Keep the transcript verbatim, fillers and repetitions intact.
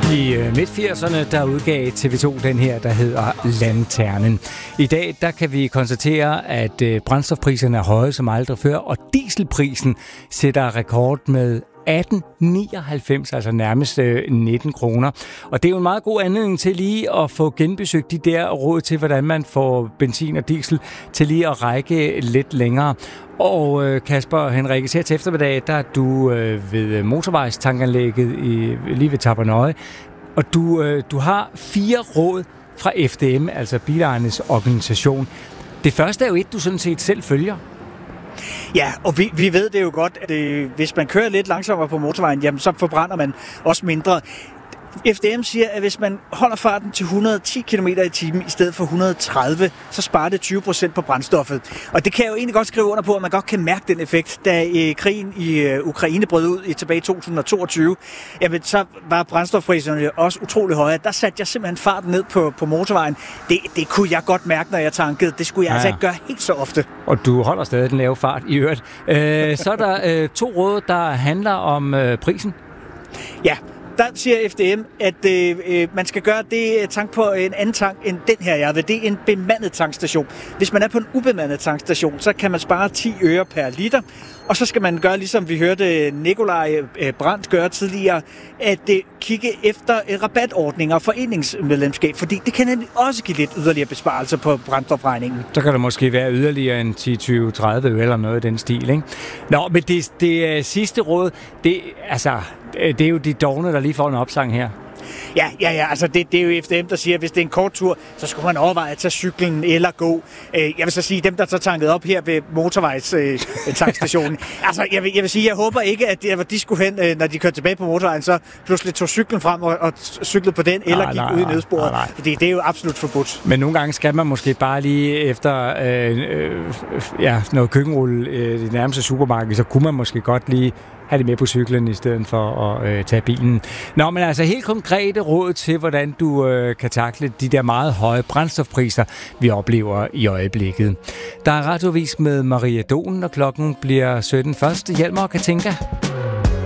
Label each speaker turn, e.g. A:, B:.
A: I midt firserne, der udgav T V to den her, der hedder Lanternen. I dag, der kan vi konstatere, at brændstofpriserne er høje som aldrig før, og dieselprisen sætter rekord med atten nioghalvfems, altså nærmest nitten kroner. Og det er jo en meget god anledning til lige at få genbesøgt de der råd til, hvordan man får benzin og diesel til lige at række lidt længere. Og Kasper Henriques, her til eftermiddag, der er du ved motorvejstankanlægget i, lige ved Tappernøje. Og du, du har fire råd fra F D M, altså bilejernes organisation. Det første er jo et, du sådan set selv følger.
B: Ja, og vi, vi ved det jo godt, at øh, hvis man kører lidt langsommere på motorvejen, jamen, så forbrænder man også mindre. F D M siger, at hvis man holder farten til et hundrede og ti kilometer i timen i stedet for et hundrede og tredive, så sparer det tyve procent på brændstoffet. Og det kan jeg jo egentlig godt skrive under på, at man godt kan mærke den effekt. Da øh, krigen i øh, Ukraine brød ud i tilbage i to tusind og toogtyve, jamen, så var brændstofpriserne også utrolig høje. Der satte jeg simpelthen farten ned på, på motorvejen. Det, det kunne jeg godt mærke, når jeg tankede. Det skulle jeg ja, altså ikke gøre helt så ofte.
A: Og du holder stadig den lave fart i øvrigt. Øh, så er der øh, to råd, der handler om øh, prisen.
B: Ja. Der siger F D M, at øh, man skal gøre det tank på en anden tank end den her, jeg ved. Det er en bemandet tankstation. Hvis man er på en ubemandet tankstation, så kan man spare ti øre per liter. Og så skal man gøre, ligesom vi hørte Nikolaj Brandt gøre tidligere, at øh, kigge efter øh, rabatordninger og foreningsmedlemskab, fordi det kan nemlig også give lidt yderligere besparelser på brændstofregningen.
A: Så kan der måske være yderligere en ti, tyve, tredive øre eller noget i den stil, ikke? Nå, men det, det sidste råd, det, altså, det er jo de dogne, der lige får en opsang her.
B: Ja, ja, ja, altså det, det er jo F D M, der siger, at hvis det er en kort tur, så skulle man overveje at tage cyklen eller gå. Jeg vil så sige, dem, der så tanket op her ved motorvejstankstationen, øh, altså jeg vil, jeg vil sige, jeg håber ikke, at de, de skulle hen, når de kørte tilbage på motorvejen, så pludselig tog cyklen frem og, og cyklede på den, eller nej, gik nej, ud i nødsporet. Nej, nej. Fordi det er jo absolut forbudt.
A: Men nogle gange skal man måske bare lige efter øh, øh, ja, noget køkkenrulle øh, det nærmeste supermarked, så kunne man måske godt lige have det med på cyklen i stedet for at øh, tage bilen. Nå, men altså helt konkrete råd til, hvordan du øh, kan takle de der meget høje brændstofpriser, vi oplever i øjeblikket. Der er radiovis med Maria Donen, og klokken bliver sytten. Først Hjalmar og Katinka.